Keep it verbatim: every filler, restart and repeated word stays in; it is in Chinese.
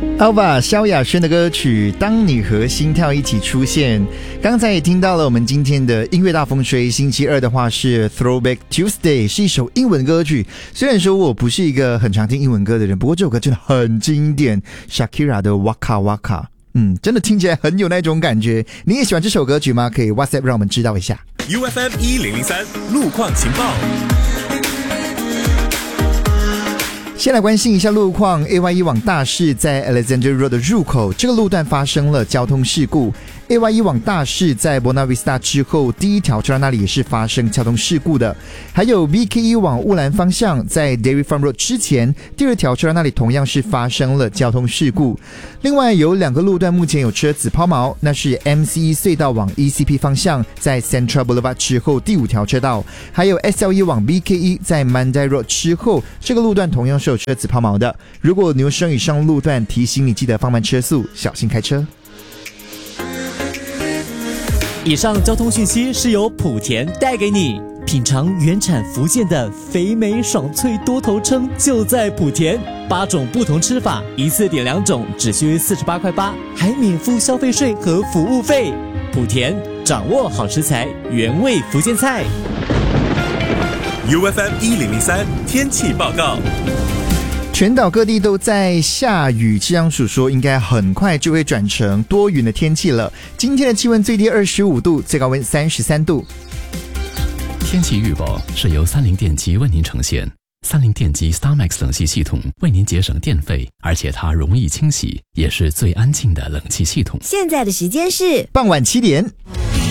Alva 萧亚轩的歌曲《当你和心跳一起出现》，刚才也听到了我们今天的音乐大风吹。星期二的话是 Throwback Tuesday， 是一首英文歌曲。虽然说我不是一个很常听英文歌的人，不过这首歌真的很经典 ，Shakira 的 Waka Waka， 嗯，真的听起来很有那种感觉。你也喜欢这首歌曲吗？可以 WhatsApp 让我们知道一下。 U F M 一零零三路况情报。 先来关心一下路况 ，A Y 一 往大市在 Alexander Road 的入口，这个路段发生了交通事故。A Y 一 往大市在 Buona Vista 之后，第一条车道那里也是发生交通事故的。还有 B K 一 往乌兰方向，在 Dairy Farm Road 之前，第二条车道那里同样是发生了交通事故。另外有两个路段目前有车子抛锚，那是 M C 一 隧道往 E C P 方向，在 Central Boulevard 之后第五条车道，还有 S L 一 往 B K 一 在 Mandai Road 之后，这个路段同样是有车子抛锚的。如果你有使用以上路段，提醒你记得放慢车速，小心开车。 以上交通讯息是由莆田带给你。品尝原产福建的肥美爽脆多头称就在莆田，八种不同吃法，一次点两种，只需四十八块八，还免付消费税和服务费。莆田掌握好食材，原味福建菜。 U F M 一零零三天气报告。 全岛各地都在下雨，气象署说应该很快就会转成多云的天气了。今天的气温最低二十五度，最高温三十三度。 天气预报是由三菱电机为您呈现。三菱电机 StarMax 冷气系统为您节省电费，而且它容易清洗，也是最安静的冷气系统。 现在的时间是傍晚七点。